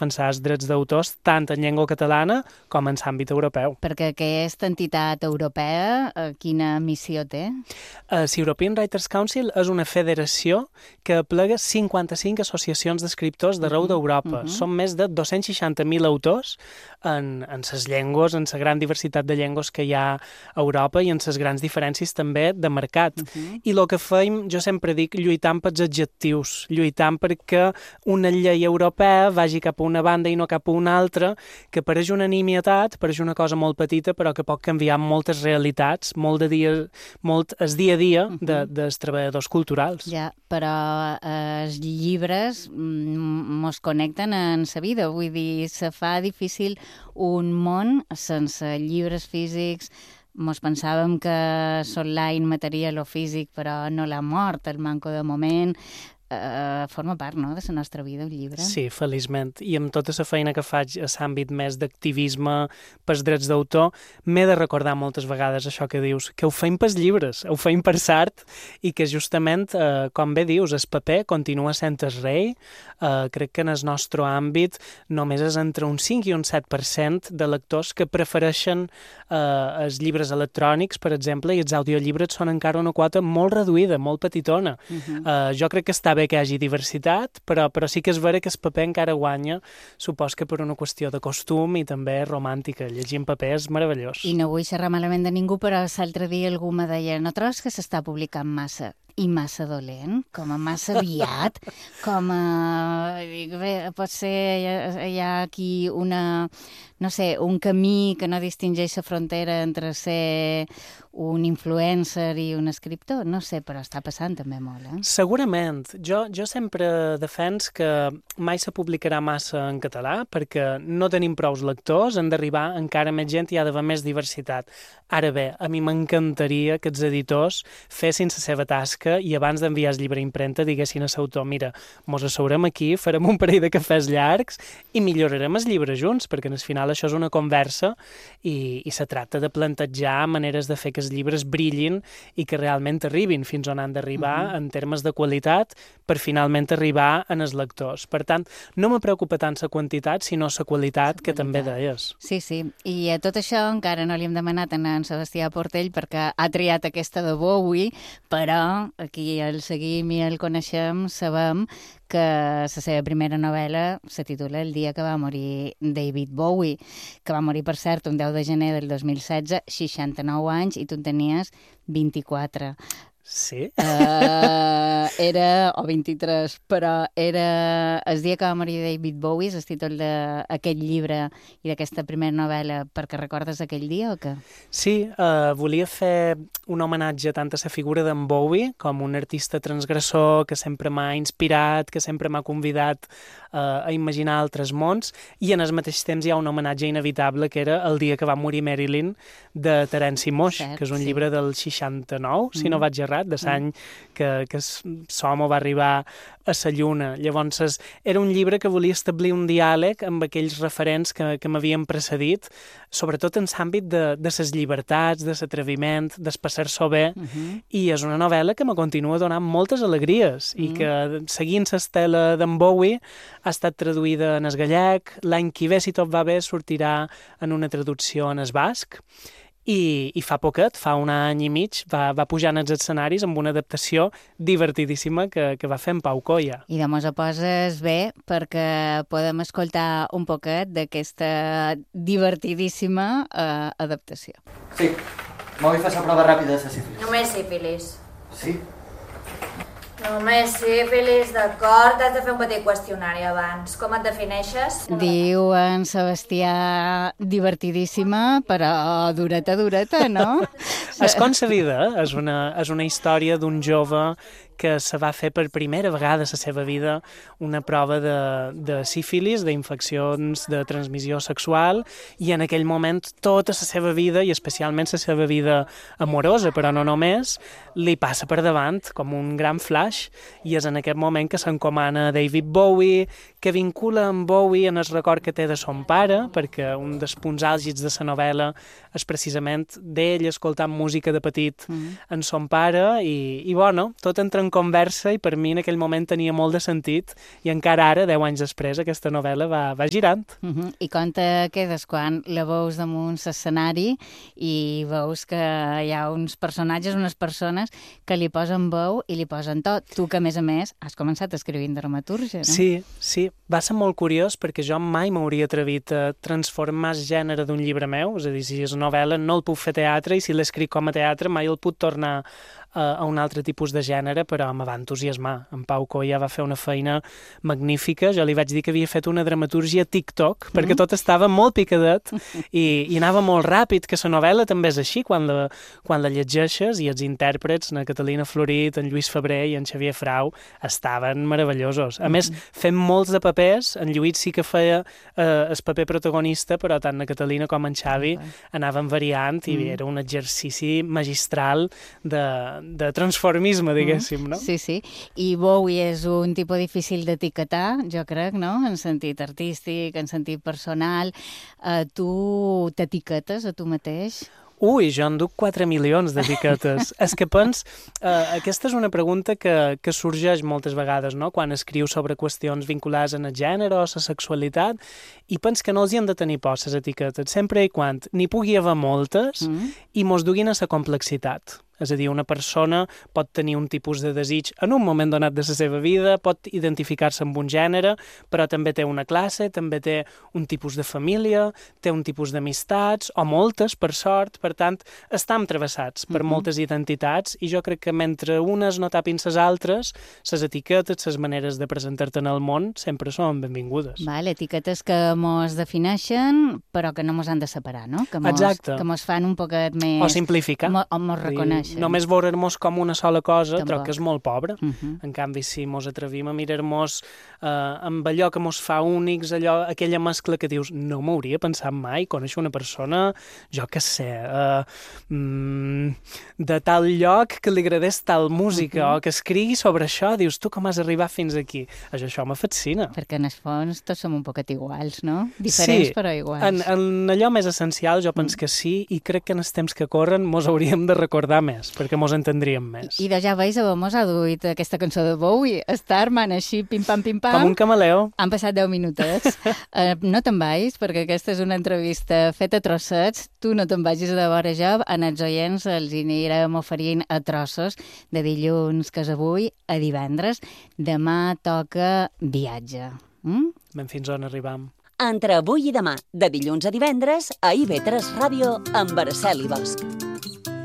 defensar els drets d'autors tant en llengua catalana com en l'àmbit europeu. Perquè aquesta entitat europea, quina missió té? L'European Writers Council és una federació que aplega 55 associacions d'escriptors d'arreu d'Europa. Són més de 260.000 autors en les llengües, en la gran diversitat de llengües que hi ha a Europa i en les grans diferències també de mercat. I el que feim, jo sempre dic, lluitant pels adjectius, lluitant perquè una llei europea vagi cap a una banda i no cap a una altra, que pareix una nimietat, pareix una cosa molt petita, però que pot canviar moltes realitats, molt el dia a dia dels treballadors culturals. Ja, però els llibres mos connecten en la vida, vull dir, se fa difícil un món sense llibres físics. Mos pensàvem que l'online mataria lo físic, però no l'ha mort, el manco de moment. Forma part, no?, de la nostra vida, un llibre. Sí, feliçment. I amb tota la feina que faig a l'àmbit més d'activisme pels drets d'autor, m'he de recordar moltes vegades això que dius, que ho feim pels llibres, ho feim per l'art, i que justament, com bé dius, el paper continua sent el rei. Crec que en el nostre àmbit només és entre un 5 i un 7% de lectors que prefereixen els llibres electrònics, per exemple, i els audiollibres són encara una quota molt reduïda, molt petitona. Jo crec que està bé que hi hagi diversitat, però sí que és vera que el paper encara guanya, supos que per una qüestió de costum i també romàntica. Llegir en paper és meravellós. I no vull xerrar malament de ningú, però l'altre dia algú me deia, no trobes que s'està publicant massa i massa dolent, com a massa aviat, com a... Bé, potser hi ha aquí un camí que no distingeix la frontera entre ser un influencer i un escriptor, no sé, però està passant també molt, Segurament. Jo sempre defens que mai se publicarà massa en català perquè no tenim prous lectors, han d'arribar encara més gent i hi ha d'haver més diversitat. Ara bé, a mi m'encantaria que els editors fessin la seva tasca i abans d'enviar el llibre a impremta diguessin a l'autor, mira, mos asseurem aquí, farem un parell de cafès llargs i millorarem el llibre junts, perquè al final això és una conversa i se tracta de plantejar maneres de fer que els llibres brillin i que realment arribin fins on han d'arribar en termes de qualitat per finalment arribar en els lectors. Per tant, no me preocupa tant la quantitat, sinó la qualitat, que també deies. Sí, i a tot això encara no li hem demanat a en Sebastià Portell perquè ha triat aquesta de Bowie, però aquí el seguim i el coneixem, sabem que la seva primera novel·la se titula El dia que va morir David Bowie, que va morir, per cert, un 10 de gener del 2016, 69 anys, i tu en tenies 24. Sí? O 23, però era el dia que va morir David Bowie, és el títol d'aquest llibre i d'aquesta primera novel·la, perquè recordes aquell dia o què? Sí, volia fer un homenatge tant a la figura d'en Bowie com un artista transgressor que sempre m'ha inspirat, que sempre m'ha convidat a imaginar altres mons, i en el mateix temps hi ha un homenatge inevitable que era El dia que va morir Marilyn, de Terenci Moix, que és un llibre del 69, si no vaig errat, de l'any que l'home va arribar a la Lluna. Llavors, era un llibre que volia establir un diàleg amb aquells referents que m'havien precedit, sobretot en l'àmbit de les llibertats, de l'atreviment, d'espassar-s'ho bé, i és una novel·la que me continua donant moltes alegries i que, seguint l'estela d'en Bowie, ha estat traduïda en el gallec. L'any que ve, si tot va bé, sortirà en una traducció en el basc. I fa poquet, fa un any i mig, va pujar als escenaris amb una adaptació divertidíssima que va fer en Pau Colla. I de mos ho poses bé perquè podem escoltar un poquet d'aquesta divertidíssima adaptació. Sí, m'ho vull fer la prova ràpida de la sífilis. Només sífilis. Sí? Només sífilis, d'acord. Has de fer un petit qüestionari abans. Com et defineixes? Diu en Sebastià divertidíssima, però dureta, no? És com la vida, és una història d'un jove que se va fer per primera vegada a la seva vida una prova de sífilis, d'infeccions de transmissió sexual, i en aquell moment tota la seva vida, i especialment la seva vida amorosa, però no només, li passa per davant com un gran flash, i és en aquest moment que s'encomana a David Bowie, que vincula amb Bowie en el record que té de son pare, perquè un dels punts àlgids de la novel·la és precisament d'ell escoltant música de petit en son pare, i bueno, tot entra en conversa i per mi en aquell moment tenia molt de sentit i encara ara, 10 anys després, aquesta novel·la va girant. I com te quedes quan la veus damunt l'escenari i veus que hi ha uns personatges, unes persones que li posen veu i li posen tot. Tu que, a més, has començat escrivint dramatúrgia, no? Sí. Va ser molt curiós perquè jo mai m'hauria atrevit a transformar el gènere d'un llibre meu, és a dir, si és novel·la no el puc fer teatre i si l'escric com a teatre mai el puc tornar a un altre tipus de gènere, però me va entusiasmar. En Pau Coia va fer una feina magnífica. Jo li vaig dir que havia fet una dramatúrgia TikTok, perquè tot estava molt picadet i anava molt ràpid, que la novel·la també és així, quan la llegeixes, i els intèrprets, na Catalina Florit, en Lluís Febrer i en Xavier Frau, estaven meravellosos. A més, fem molts de papers, en Lluís sí que feia el paper protagonista, però tant na Catalina com en Xavi anaven variant i era un exercici magistral de transformisme, diguéssim, no? Sí. I Bowie és un tipus difícil d'etiquetar, jo crec, no? En sentit artístic, en sentit personal. Tu t'etiquetes a tu mateix? Ui, jo en duc 4 milions d'etiquetes. És que aquesta és una pregunta que sorgeix moltes vegades, no? Quan escrius sobre qüestions vinculades en el gènere o la sexualitat, i pens que no els hi han de tenir por, les etiquetes, sempre i quan n'hi pugui haver moltes i mos duguin a la complexitat. És a dir, una persona pot tenir un tipus de desig en un moment donat de la seva vida, pot identificar-se amb un gènere, però també té una classe, també té un tipus de família, té un tipus d'amistats, o moltes, per sort. Per tant, estem travessats per moltes identitats i jo crec que mentre unes no tapin les altres, les etiquetes, les maneres de presentar-te en el món sempre són benvingudes. Etiquetes que mos defineixen, però que no mos han de separar, no? Exacte. Que mos fan un poquet més... O simplificar. O mos reconeixen. Només veure-nos com una sola cosa, troc que és molt pobre. En canvi, si mos atrevim a mirar-nos amb allò que mos fa únics, aquella mescla que dius, no m'hauria pensat mai conèixer una persona, jo què sé, de tal lloc que li agradés tal música, o que escrigui sobre això, dius, tu com has arribat fins aquí? Això me fascina. Perquè en el fons tots som un poquet iguals, no? Diferents, però iguals. En allò més essencial jo penso que sí, i crec que en els temps que corren mos hauríem de recordar més, perquè mos entendríem més. I ja veus, mos ha duit aquesta cançó de Bowie, Starman, així, pim-pam, pim-pam. Com un camaleó. Han passat 10 minutets. No te'n vagis, perquè aquesta és una entrevista feta a trossets. Tu no te'n vagis de vora jo. En els oients els anirem oferint a trossos de dilluns, que és avui, a divendres. Demà toca Viatge. Ben fins on arribam. Entre avui i demà, de dilluns a divendres, a IB3 Ràdio, amb Araceli Bosch.